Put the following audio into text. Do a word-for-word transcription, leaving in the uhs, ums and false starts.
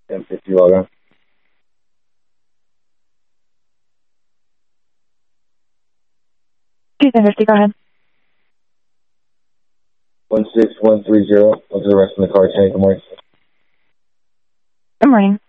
ten fifty log on. ten fifty, go ahead. one six one three zero. I'll do the rest of the car chain. Good morning. Good morning.